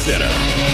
Center.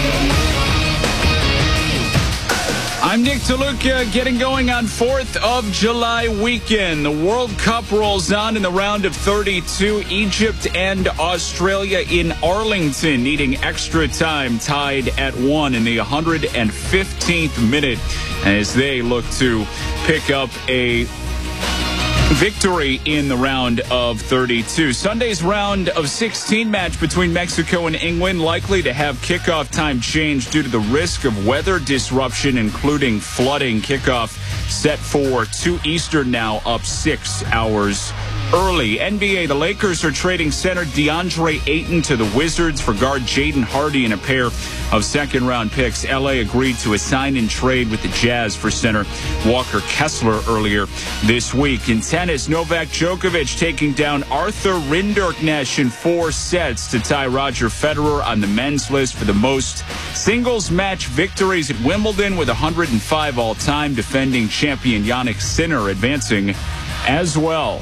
I'm Nick DeLuca, getting going on 4th of July weekend. The World Cup rolls on in the round of 32. Egypt and Australia in Arlington needing extra time, tied at 1 in the 115th minute as they look to pick up a victory in the round of 32. Sunday's round of 16 match between Mexico and England likely to have kickoff time change due to the risk of weather disruption, including flooding. Kickoff set for 2 Eastern now, up 6 hours early. NBA, the Lakers are trading center DeAndre Ayton to the Wizards for guard Jaden Hardy and a pair of second-round picks. LA agreed to a sign-and-trade with the Jazz for center Walker Kessler earlier this week. In tennis, Novak Djokovic taking down Arthur Rinderknecht in 4 sets to tie Roger Federer on the men's list for the most singles match victories at Wimbledon with 105 all-time. Defending champion Jannik Sinner advancing as well.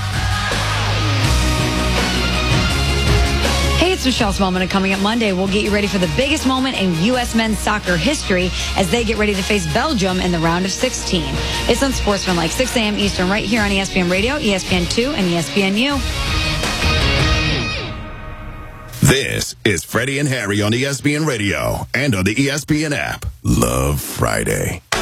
It's Michelle Smallman, and coming up Monday, we'll get you ready for the biggest moment in U.S. men's soccer history as they get ready to face Belgium in the round of 16. It's on Sportsman like 6 a.m. Eastern right here on ESPN Radio, ESPN2, and ESPNU. This is Freddie and Harry on ESPN Radio and on the ESPN app. Love Friday.